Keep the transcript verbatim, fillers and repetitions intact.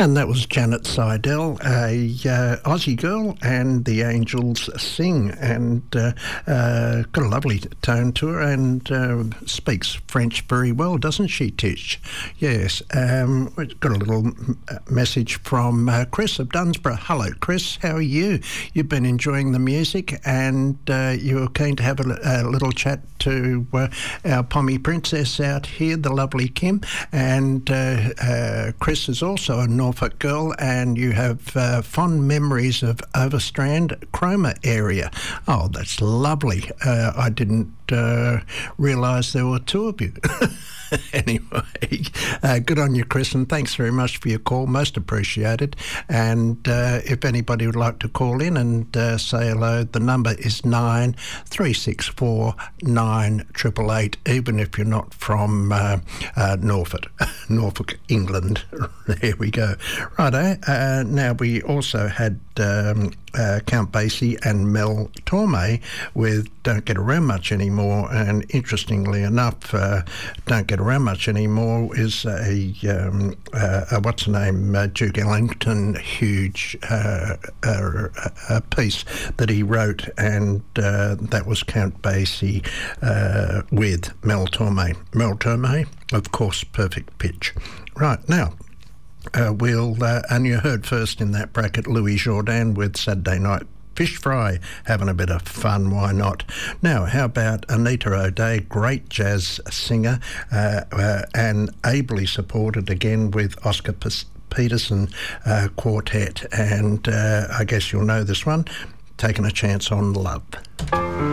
And that was Janet Seidel, a uh, Aussie girl, and the Angels Sing, and uh, uh, got a lovely tone to her, and uh, speaks French very well, doesn't she, Tish? Yes. Um, we've got a little message from uh, Chris of Dunsborough. Hello, Chris. How are you? You've been enjoying the music, and uh, you were keen to have a, a little chat to uh, our Pommy Princess out here, the lovely Kim, and uh, uh, Chris is also a Norfolk girl, and you have uh, fond memories of Overstrand, Cromer area. Oh, that's lovely. Uh, I didn't uh, realise there were two of you. Anyway, uh, good on you, Chris, and thanks very much for your call. Most appreciated. And uh, if anybody would like to call in and uh, say hello, the number is nine three six four nine eight eight eight, even if you're not from uh, uh, Norfolk, Norfolk, England. There we go. Righto. Uh, now, we also had um, uh, Count Basie and Mel Torme with Don't Get Around Much Anymore, and interestingly enough, uh, Don't Get Around Much Anymore is a, um, uh, a what's the name, uh, Duke Ellington, huge uh, uh, uh, piece that he wrote, and uh, that was Count Basie uh, with Mel Torme. Mel Torme, of course, perfect pitch. Right, now, uh, we'll, uh, and you heard first in that bracket Louis Jordan with Saturday Night Fish Fry, having a bit of fun, why not? Now, how about Anita O'Day, great jazz singer, uh, uh, and ably supported again with Oscar P- Peterson uh, Quartet, and uh, I guess you'll know this one, Taking a Chance on Love.